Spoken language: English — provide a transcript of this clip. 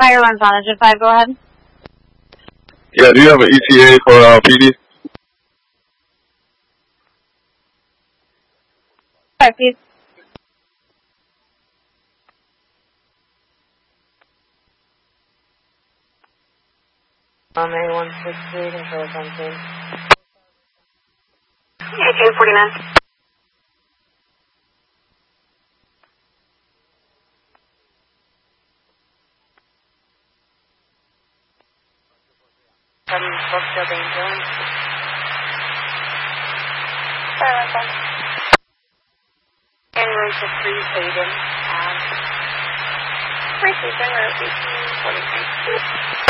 Fire runs on engine 5, go ahead. Yeah, do you have an ETA for PD? 5, please. Runway 163, control something. AK 49. Brooksville Danger. January 3, Hayden. Receiving route 1849.